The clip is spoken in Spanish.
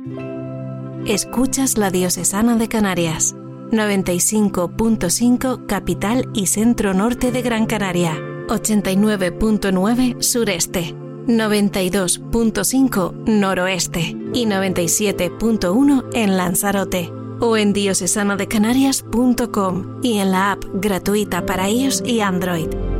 Escuchas la Diocesana de Canarias, 95.5 capital y centro norte de Gran Canaria, 89.9 sureste, 92.5 noroeste y 97.1 en Lanzarote. O en diocesandecanarias.com y en la app gratuita para iOS y Android.